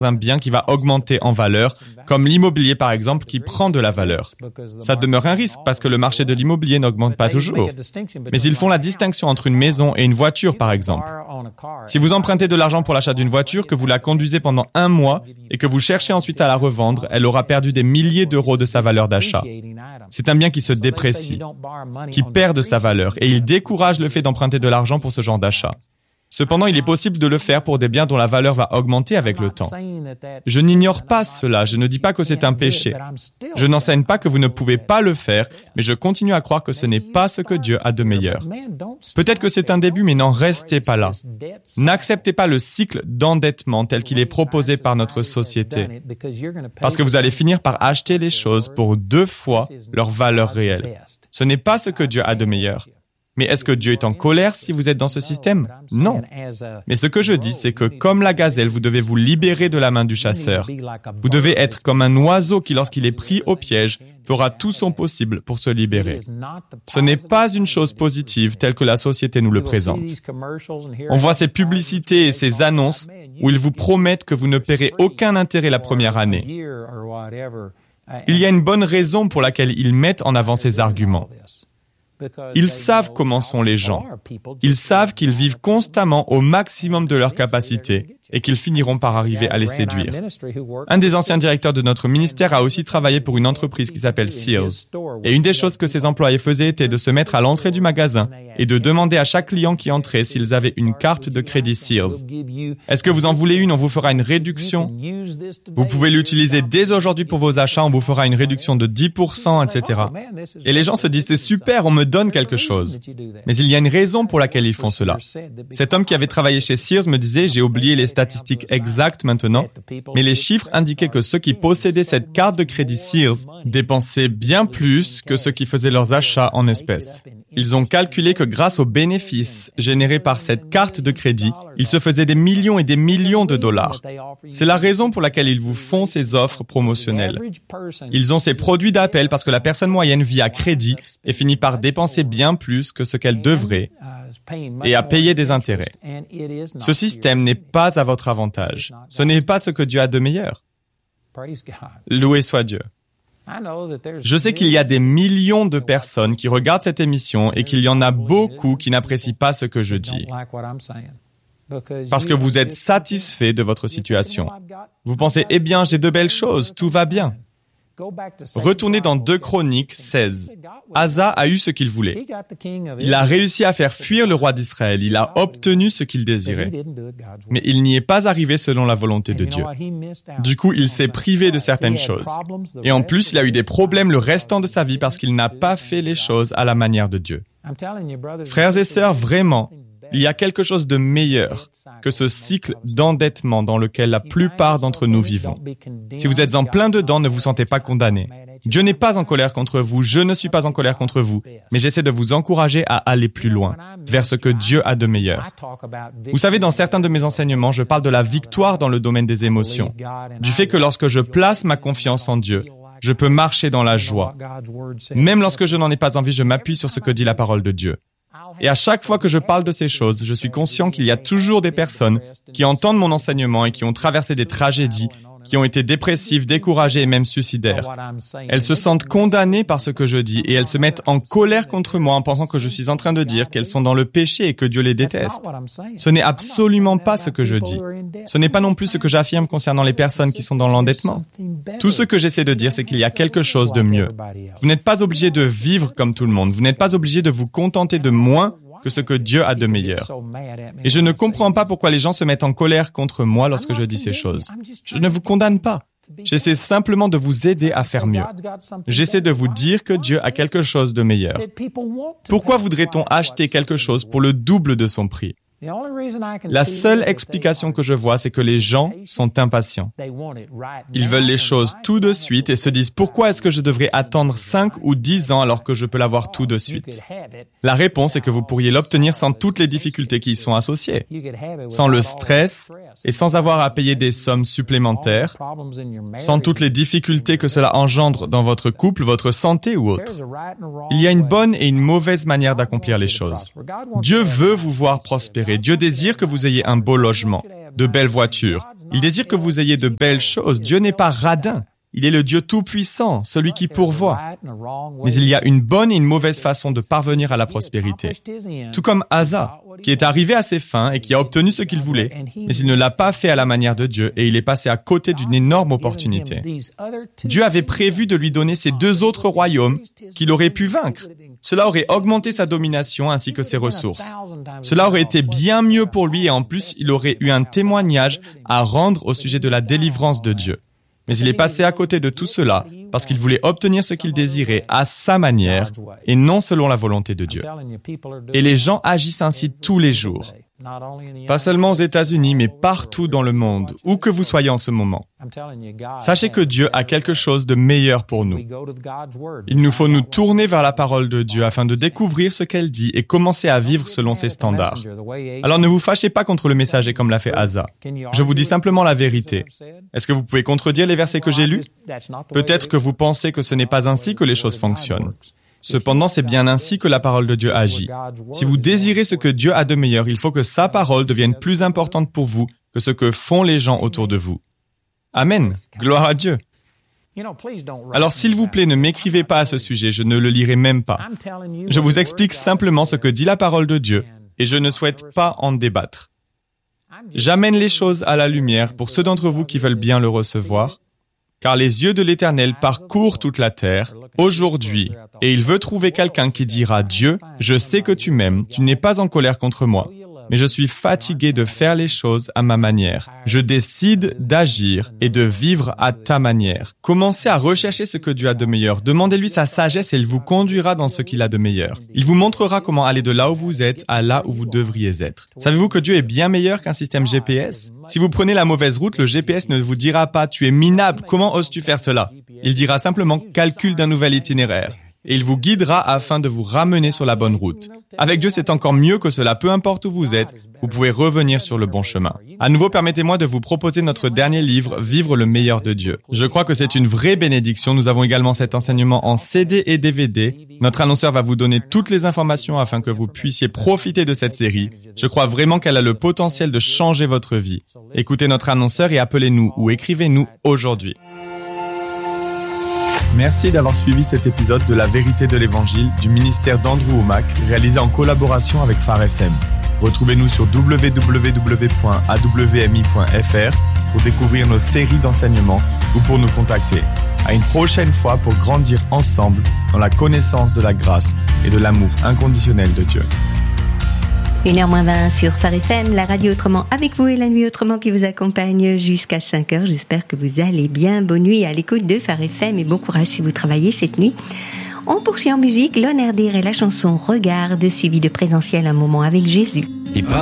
un bien qui va augmenter en valeur, comme l'immobilier par exemple qui prend de la valeur. Ça demeure un risque parce que le marché de l'immobilier n'augmente pas toujours. Mais ils font la distinction entre une maison et une voiture par exemple. Si vous empruntez de l'argent pour l'achat d'une voiture, que vous la conduisez pendant 1 mois et que vous cherchez ensuite à la revendre, elle aura perdu des milliers d'euros de sa valeur d'achat. C'est un bien qui se déprécie, qui perd de sa valeur et il décourage le fait d'emprunter de l'argent pour ce genre d'achat. Cependant, il est possible de le faire pour des biens dont la valeur va augmenter avec le temps. Je n'ignore pas cela, je ne dis pas que c'est un péché. Je n'enseigne pas que vous ne pouvez pas le faire, mais je continue à croire que ce n'est pas ce que Dieu a de meilleur. Peut-être que c'est un début, mais n'en restez pas là. N'acceptez pas le cycle d'endettement tel qu'il est proposé par notre société, parce que vous allez finir par acheter les choses pour 2 fois leur valeur réelle. Ce n'est pas ce que Dieu a de meilleur. Mais est-ce que Dieu est en colère si vous êtes dans ce système? Non. Mais ce que je dis, c'est que comme la gazelle, vous devez vous libérer de la main du chasseur. Vous devez être comme un oiseau qui, lorsqu'il est pris au piège, fera tout son possible pour se libérer. Ce n'est pas une chose positive telle que la société nous le présente. On voit ces publicités et ces annonces où ils vous promettent que vous ne paierez aucun intérêt la première année. Il y a une bonne raison pour laquelle ils mettent en avant ces arguments. Ils savent comment sont les gens. Ils savent qu'ils vivent constamment au maximum de leur capacité et qu'ils finiront par arriver à les séduire. Un des anciens directeurs de notre ministère a aussi travaillé pour une entreprise qui s'appelle Sears. Et une des choses que ses employés faisaient était de se mettre à l'entrée du magasin et de demander à chaque client qui entrait s'ils avaient une carte de crédit Sears. Est-ce que vous en voulez une? On vous fera une réduction. Vous pouvez l'utiliser dès aujourd'hui pour vos achats, on vous fera une réduction de 10%, etc. Et les gens se disent, c'est super, on me donne quelque chose. Mais il y a une raison pour laquelle ils font cela. Cet homme qui avait travaillé chez Sears me disait, j'ai oublié les statistiques exactes maintenant, mais les chiffres indiquaient que ceux qui possédaient cette carte de crédit Sears dépensaient bien plus que ceux qui faisaient leurs achats en espèces. Ils ont calculé que grâce aux bénéfices générés par cette carte de crédit, ils se faisaient des millions et des millions de dollars. C'est la raison pour laquelle ils vous font ces offres promotionnelles. Ils ont ces produits d'appel parce que la personne moyenne vit à crédit et finit par dépenser bien plus que ce qu'elle devrait et à payer des intérêts. Ce système n'est pas à votre avantage. Ce n'est pas ce que Dieu a de meilleur. Loué soit Dieu. Je sais qu'il y a des millions de personnes qui regardent cette émission et qu'il y en a beaucoup qui n'apprécient pas ce que je dis. Parce que vous êtes satisfait de votre situation. Vous pensez, eh bien, j'ai de belles choses, tout va bien. Retournez dans 2 Chroniques 16. Asa a eu ce qu'il voulait. Il a réussi à faire fuir le roi d'Israël. Il a obtenu ce qu'il désirait. Mais il n'y est pas arrivé selon la volonté de Dieu. Du coup, il s'est privé de certaines choses. Et en plus, il a eu des problèmes le restant de sa vie parce qu'il n'a pas fait les choses à la manière de Dieu. Frères et sœurs, vraiment, il y a quelque chose de meilleur que ce cycle d'endettement dans lequel la plupart d'entre nous vivons. Si vous êtes en plein dedans, ne vous sentez pas condamné. Dieu n'est pas en colère contre vous, je ne suis pas en colère contre vous, mais j'essaie de vous encourager à aller plus loin, vers ce que Dieu a de meilleur. Vous savez, dans certains de mes enseignements, je parle de la victoire dans le domaine des émotions, du fait que lorsque je place ma confiance en Dieu, je peux marcher dans la joie. Même lorsque je n'en ai pas envie, je m'appuie sur ce que dit la parole de Dieu. Et à chaque fois que je parle de ces choses, je suis conscient qu'il y a toujours des personnes qui entendent mon enseignement et qui ont traversé des tragédies, qui ont été dépressives, découragées et même suicidaires. Elles se sentent condamnées par ce que je dis et elles se mettent en colère contre moi en pensant que je suis en train de dire qu'elles sont dans le péché et que Dieu les déteste. Ce n'est absolument pas ce que je dis. Ce n'est pas non plus ce que j'affirme concernant les personnes qui sont dans l'endettement. Tout ce que j'essaie de dire, c'est qu'il y a quelque chose de mieux. Vous n'êtes pas obligé de vivre comme tout le monde. Vous n'êtes pas obligé de vous contenter de moins que ce que Dieu a de meilleur. Et je ne comprends pas pourquoi les gens se mettent en colère contre moi lorsque je dis ces choses. Je ne vous condamne pas. J'essaie simplement de vous aider à faire mieux. J'essaie de vous dire que Dieu a quelque chose de meilleur. Pourquoi voudrait-on acheter quelque chose pour le double de son prix? La seule explication que je vois, c'est que les gens sont impatients. Ils veulent les choses tout de suite et se disent « Pourquoi est-ce que je devrais attendre 5 ou 10 ans alors que je peux l'avoir tout de suite ?» La réponse est que vous pourriez l'obtenir sans toutes les difficultés qui y sont associées, sans le stress et sans avoir à payer des sommes supplémentaires, sans toutes les difficultés que cela engendre dans votre couple, votre santé ou autre. Il y a une bonne et une mauvaise manière d'accomplir les choses. Dieu veut vous voir prospérer. désirez. Dieu désire que vous ayez un beau logement, de belles voitures. Il désire que vous ayez de belles choses. Dieu n'est pas radin. Il est le Dieu tout-puissant, celui qui pourvoit. Mais il y a une bonne et une mauvaise façon de parvenir à la prospérité. Tout comme Asa, qui est arrivé à ses fins et qui a obtenu ce qu'il voulait, mais il ne l'a pas fait à la manière de Dieu et il est passé à côté d'une énorme opportunité. Dieu avait prévu de lui donner ces 2 autres royaumes qu'il aurait pu vaincre. Cela aurait augmenté sa domination ainsi que ses ressources. Cela aurait été bien mieux pour lui et en plus, il aurait eu un témoignage à rendre au sujet de la délivrance de Dieu. Mais il est passé à côté de tout cela parce qu'il voulait obtenir ce qu'il désirait à sa manière et non selon la volonté de Dieu. Et les gens agissent ainsi tous les jours. Pas seulement aux États-Unis, mais partout dans le monde, où que vous soyez en ce moment. Sachez que Dieu a quelque chose de meilleur pour nous. Il nous faut nous tourner vers la parole de Dieu afin de découvrir ce qu'elle dit et commencer à vivre selon ses standards. Alors ne vous fâchez pas contre le messager comme l'a fait Asa. Je vous dis simplement la vérité. Est-ce que vous pouvez contredire les versets que j'ai lus? Peut-être que vous pensez que ce n'est pas ainsi que les choses fonctionnent. Cependant, c'est bien ainsi que la parole de Dieu agit. Si vous désirez ce que Dieu a de meilleur, il faut que sa parole devienne plus importante pour vous que ce que font les gens autour de vous. Amen. Gloire à Dieu. Alors, s'il vous plaît, ne m'écrivez pas à ce sujet, je ne le lirai même pas. Je vous explique simplement ce que dit la parole de Dieu et je ne souhaite pas en débattre. J'amène les choses à la lumière pour ceux d'entre vous qui veulent bien le recevoir. Car les yeux de l'Éternel parcourent toute la terre, aujourd'hui, et il veut trouver quelqu'un qui dira « Dieu, je sais que tu m'aimes, tu n'es pas en colère contre moi, mais je suis fatigué de faire les choses à ma manière. Je décide d'agir et de vivre à ta manière. » Commencez à rechercher ce que Dieu a de meilleur. Demandez-lui sa sagesse et il vous conduira dans ce qu'il a de meilleur. Il vous montrera comment aller de là où vous êtes à là où vous devriez être. Savez-vous que Dieu est bien meilleur qu'un système GPS? Si vous prenez la mauvaise route, le GPS ne vous dira pas « Tu es minable, comment oses-tu faire cela ?» Il dira simplement « Calcul d'un nouvel itinéraire ». Et il vous guidera afin de vous ramener sur la bonne route. Avec Dieu, c'est encore mieux que cela. Peu importe où vous êtes, vous pouvez revenir sur le bon chemin. À nouveau, permettez-moi de vous proposer notre dernier livre, Vivre le meilleur de Dieu. Je crois que c'est une vraie bénédiction. Nous avons également cet enseignement en CD et DVD. Notre annonceur va vous donner toutes les informations afin que vous puissiez profiter de cette série. Je crois vraiment qu'elle a le potentiel de changer votre vie. Écoutez notre annonceur et appelez-nous ou écrivez-nous aujourd'hui. Merci d'avoir suivi cet épisode de La Vérité de l'Évangile du ministère d'Andrew Wommack, réalisé en collaboration avec Phare FM. Retrouvez-nous sur www.awmi.fr pour découvrir nos séries d'enseignements ou pour nous contacter. À une prochaine fois pour grandir ensemble dans la connaissance de la grâce et de l'amour inconditionnel de Dieu. 1h20 sur Phare FM, la radio autrement avec vous et la nuit autrement qui vous accompagne jusqu'à 5h. J'espère que vous allez bien. Bonne nuit à l'écoute de Phare FM et bon courage si vous travaillez cette nuit. On poursuit en musique, Lon Herder et la chanson Regarde, suivi de Présentiel, un moment avec Jésus.